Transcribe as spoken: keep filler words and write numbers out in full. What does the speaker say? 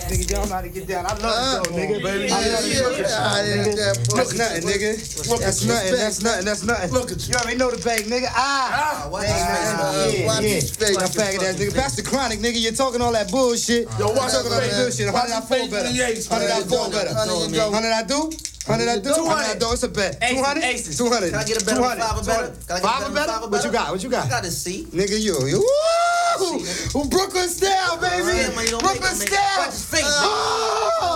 nigga. Y'all know how to get down. I love it though, nigga. Baby, I love yeah, it. yeah. That's nothing, nigga. That's nothing. That's nothing. That's nothing. Look at you. You already know the bank, nigga. Ah. Watch Nah, his face, nah, man. yeah, Watch yeah. his face. Now, faggot ass nigga. That's the chronic, nigga. You're talking all that bullshit. Yo, watch talking all his that face. bullshit. Watch Hundred I his fall face better. when he ace. Hundred I fall better. Hundred you go. Hundred I do. Hundred I do. Hundred I do. It's a bet. Two hundred. Aces. Two hundred. Can I get a better Two one? hundred. Five or better? Can I get a Five better or one? better? Five or What you better? got? What you got? I got a C. Nigga, you, you, woo! Brooklyn style, baby. Man, man, you don't make Brooklyn him make- style. Watch his face, Oh!